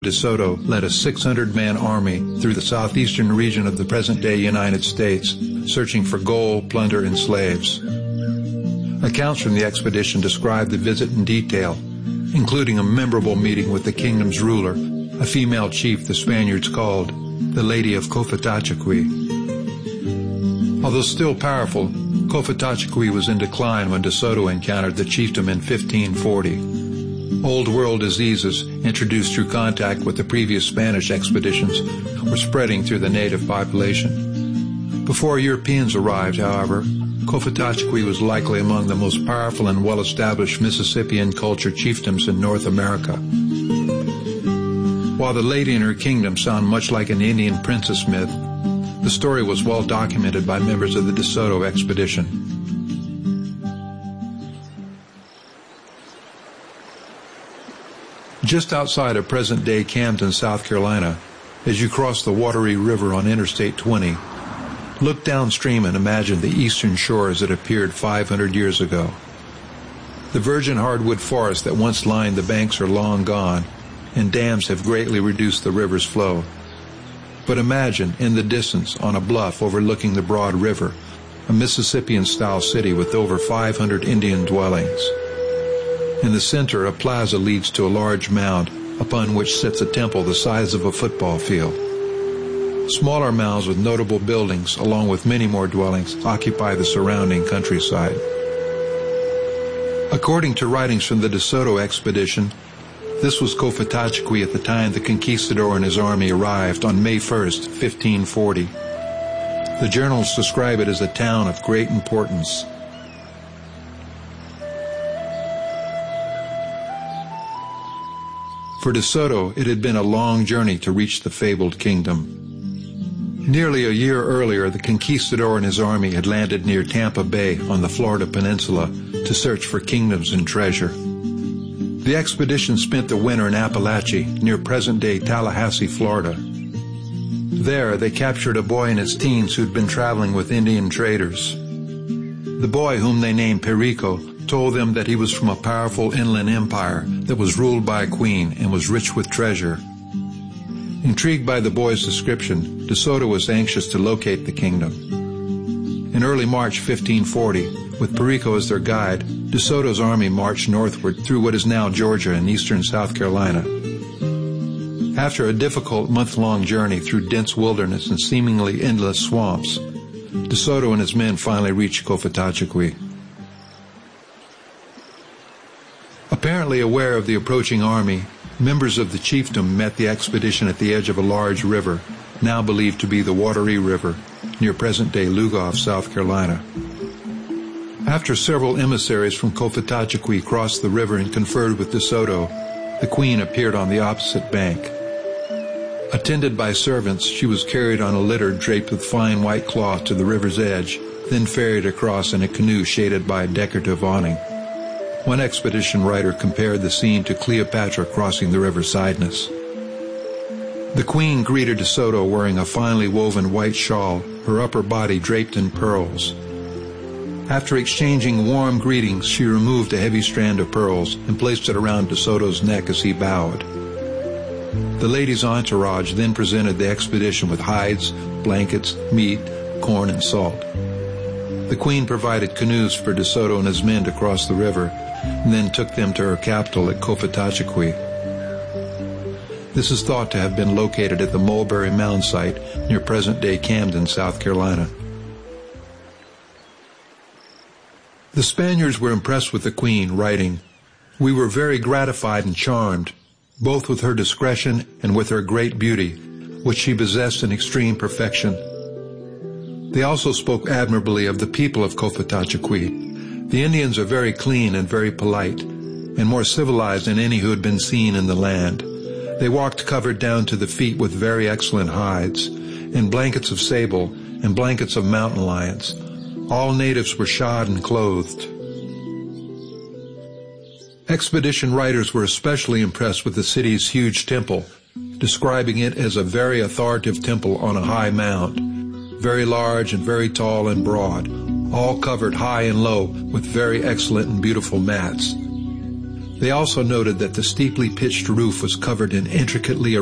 De Soto led a 600-man army through the southeastern region of the present-day United States, searching for gold, plunder, and slaves. Accounts from the expedition describe the visit in detail, including a memorable meeting with the kingdom's ruler, a female chief the Spaniards called the Lady of Cofitachequi. Although still powerful, Cofitachequi was in decline when De Soto encountered the chiefdom in 1540. Old world diseases, introduced through contact with the previous Spanish expeditions, were spreading through the native population. Before Europeans arrived, however, Cofitachequi was likely among the most powerful and well-established Mississippian culture chiefdoms in North America. While the lady and her kingdom sound much like an Indian princess myth, the story was well documented by members of the De Soto expedition. Just outside of present-day Camden, South Carolina, as you cross the Wateree River on Interstate 20, look downstream and imagine the eastern shore as it appeared 500 years ago. The virgin hardwood forests that once lined the banks are long gone, and dams have greatly reduced the river's flow. But imagine, in the distance, on a bluff overlooking the broad river, a Mississippian-style city with over 500 Indian dwellings. In the center, a plaza leads to a large mound, upon which sits a temple the size of a football field. Smaller mounds with notable buildings, along with many more dwellings, occupy the surrounding countryside. According to writings from the De Soto expedition, this was Cofitachequi at the time the conquistador and his army arrived on May 1st, 1540. The journals describe it as a town of great importance. For De Soto, it had been a long journey to reach the fabled kingdom. Nearly a year earlier, the conquistador and his army had landed near Tampa Bay on the Florida Peninsula to search for kingdoms and treasure. The expedition spent the winter in Appalachia, near present-day Tallahassee, Florida. There, they captured a boy in his teens who'd been traveling with Indian traders. The boy, whom they named Perico, told them that he was from a powerful inland empire that was ruled by a queen and was rich with treasure. Intrigued by the boy's description, De Soto was anxious to locate the kingdom. In early March 1540, with Perico as their guide, De Soto's army marched northward through what is now Georgia and eastern South Carolina. After a difficult month-long journey through dense wilderness and seemingly endless swamps, De Soto and his men finally reached Cofitachequi. Apparently aware of the approaching army, members of the chiefdom met the expedition at the edge of a large river, now believed to be the Wateree River, near present-day Lugoff, South Carolina. After several emissaries from Cofitachequi crossed the river and conferred with De Soto, the queen appeared on the opposite bank. Attended by servants, she was carried on a litter draped with fine white cloth to the river's edge, then ferried across in a canoe shaded by a decorative awning. One expedition writer compared the scene to Cleopatra crossing the river Cydnus. The queen greeted De Soto wearing a finely woven white shawl, her upper body draped in pearls. After exchanging warm greetings, she removed a heavy strand of pearls and placed it around De Soto's neck as he bowed. The lady's entourage then presented the expedition with hides, blankets, meat, corn, and salt. The queen provided canoes for De Soto and his men to cross the river, and then took them to her capital at Cofitachequi. This is thought to have been located at the Mulberry Mound site near present-day Camden, South Carolina. The Spaniards were impressed with the queen, writing, "We were very gratified and charmed, both with her discretion and with her great beauty, which she possessed in extreme perfection." They also spoke admirably of the people of Cofitachequi. The Indians are very clean and very polite, and more civilized than any who had been seen in the land. They walked covered down to the feet with very excellent hides, and blankets of sable, and blankets of mountain lions. All natives were shod and clothed. Expedition writers were especially impressed with the city's huge temple, describing it as a very authoritative temple on a high mound, very large and very tall and broad, all covered high and low with very excellent and beautiful mats. They also noted that the steeply pitched roof was covered in intricately